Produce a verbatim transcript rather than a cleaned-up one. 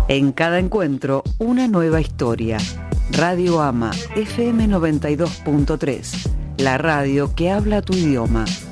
En cada encuentro, una nueva historia. Radio AMA, F M noventa y dos punto tres, la radio que habla tu idioma.